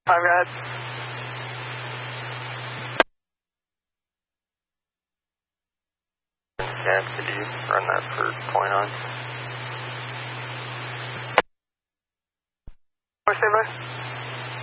Hi, Rad. Cab, could you run that for point on? What say, bud?